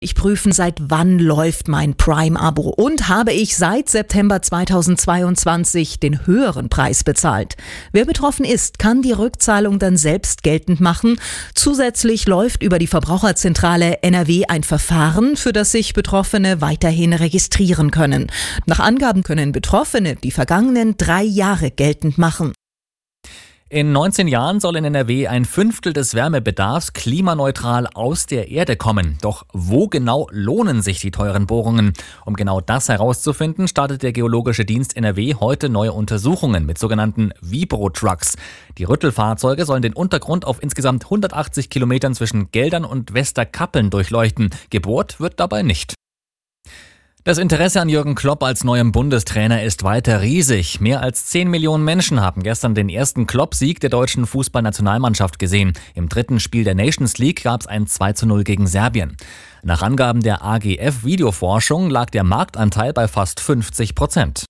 Ich prüfe, seit wann läuft mein Prime-Abo und habe ich seit September 2022 den höheren Preis bezahlt. Wer betroffen ist, kann die Rückzahlung dann selbst geltend machen. Zusätzlich läuft über die Verbraucherzentrale NRW ein Verfahren, für das sich Betroffene weiterhin registrieren können. Nach Angaben können Betroffene die vergangenen 3 Jahre geltend machen. In 19 Jahren soll in NRW ein Fünftel des Wärmebedarfs klimaneutral aus der Erde kommen. Doch wo genau lohnen sich die teuren Bohrungen? Um genau das herauszufinden, startet der Geologische Dienst NRW heute neue Untersuchungen mit sogenannten Vibro-Trucks. Die Rüttelfahrzeuge sollen den Untergrund auf insgesamt 180 Kilometern zwischen Geldern und Westerkappeln durchleuchten. Gebohrt wird dabei nicht. Das Interesse an Jürgen Klopp als neuem Bundestrainer ist weiter riesig. Mehr als 10 Millionen Menschen haben gestern den ersten Klopp-Sieg der deutschen Fußballnationalmannschaft gesehen. Im 3. Spiel der Nations League gab es ein 2:0 gegen Serbien. Nach Angaben der AGF Videoforschung lag der Marktanteil bei fast 50%.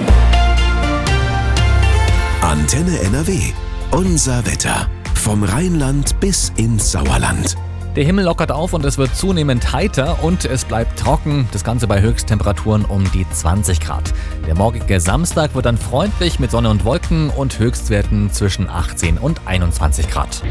Antenne NRW. Unser Wetter. Vom Rheinland bis ins Sauerland. Der Himmel lockert auf und es wird zunehmend heiter und es bleibt trocken. Das Ganze bei Höchsttemperaturen um die 20 Grad. Der morgige Samstag wird dann freundlich mit Sonne und Wolken und Höchstwerten zwischen 18 und 21 Grad.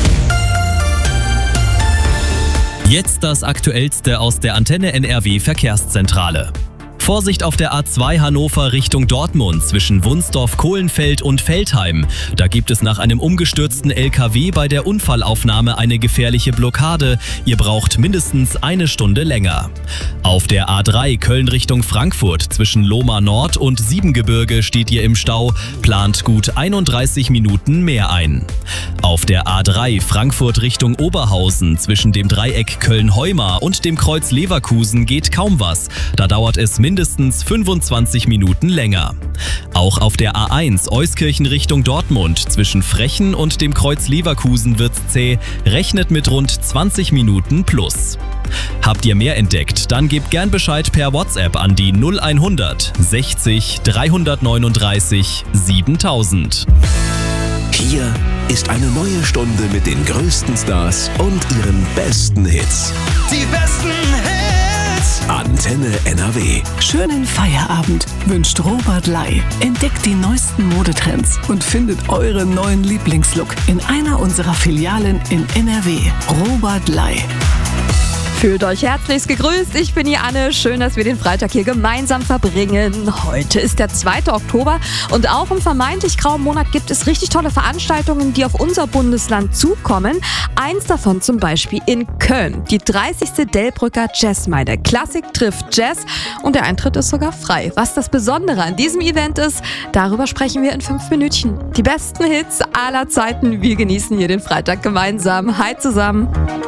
Jetzt das Aktuellste aus der Antenne NRW Verkehrszentrale. Vorsicht auf der A2 Hannover Richtung Dortmund zwischen Wunsdorf, Kohlenfeld und Veltheim. Da gibt es nach einem umgestürzten LKW bei der Unfallaufnahme eine gefährliche Blockade. Ihr braucht mindestens 1 Stunde länger. Auf der A3 Köln Richtung Frankfurt zwischen Lohmar Nord und Siebengebirge steht ihr im Stau. Plant gut 31 Minuten mehr ein. Auf der A3 Frankfurt Richtung Oberhausen zwischen dem Dreieck Köln-Heumar und dem Kreuz Leverkusen geht kaum was. Da dauert es mindestens 25 Minuten länger. Auch auf der A1 Euskirchen Richtung Dortmund zwischen Frechen und dem Kreuz Leverkusen wird's zäh. Rechnet mit rund 20 Minuten plus. Habt ihr mehr entdeckt? Dann gebt gern Bescheid per WhatsApp an die 0100 60 339 7000. Hier ist eine neue Stunde mit den größten Stars und ihren besten Hits. Die besten Hits! Antenne NRW. Schönen Feierabend wünscht Robert Ley. Entdeckt die neuesten Modetrends und findet euren neuen Lieblingslook in einer unserer Filialen in NRW. Robert Ley. Fühlt euch herzlichst gegrüßt, ich bin die Anne. Schön, dass wir den Freitag hier gemeinsam verbringen. Heute ist der 2. Oktober und auch im vermeintlich grauen Monat gibt es richtig tolle Veranstaltungen, die auf unser Bundesland zukommen. Eins davon zum Beispiel in Köln, die 30. Delbrücker Jazzmeile. Klassik trifft Jazz und der Eintritt ist sogar frei. Was das Besondere an diesem Event ist, darüber sprechen wir in 5 Minütchen. Die besten Hits aller Zeiten, wir genießen hier den Freitag gemeinsam. Hi zusammen!